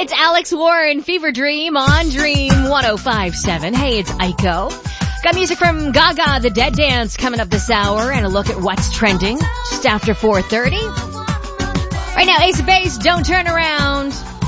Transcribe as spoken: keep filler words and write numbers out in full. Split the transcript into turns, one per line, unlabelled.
It's Alex Warren, Fever Dream on Dream one oh five point seven. Hey, it's Aiko. Got music from Gaga, The Dead Dance coming up this hour, and a look at what's trending just after four thirty. Right now, Ace of Base, Don't Turn Around.